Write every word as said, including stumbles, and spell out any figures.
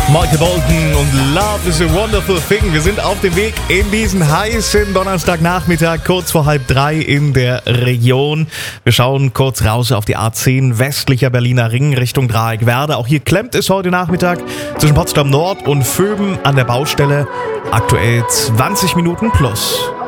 Michael Bolton und Love is a Wonderful Thing. Wir sind auf dem Weg in diesen heißen Donnerstagnachmittag, kurz vor halb drei in der Region. Wir schauen kurz raus auf die A zehn, westlicher Berliner Ring Richtung Dreieckwerder. Auch hier klemmt es heute Nachmittag zwischen Potsdam Nord und Vöben an der Baustelle. Aktuell zwanzig Minuten plus.